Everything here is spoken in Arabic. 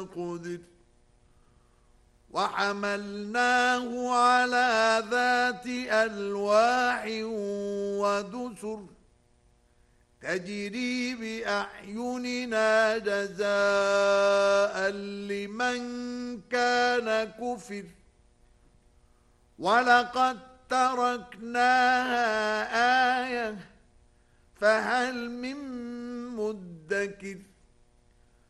قدر وحملناه على ذات ألواح ودسر تجري بأعيننا جزاء لمن كان كفر ولقد تركناها آية فهل من مدكر